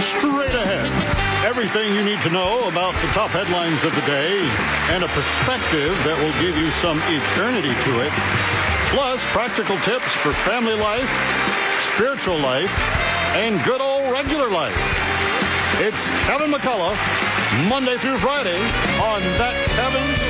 straight ahead. Everything you need to know about the top headlines of the day and a perspective that will give you some eternity to it. Plus, practical tips for family life, spiritual life, and good old regular life. It's Kevin McCullough, Monday through Friday on That Kevin